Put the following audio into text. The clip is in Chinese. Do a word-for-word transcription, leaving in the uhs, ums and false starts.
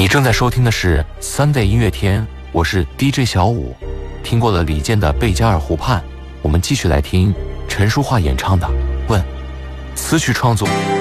你正在收听的是 Sunday 音乐天，我是 D J 小五。听过了李健的《贝加尔湖畔》，我们继续来听陈淑桦演唱的《问》。词曲创作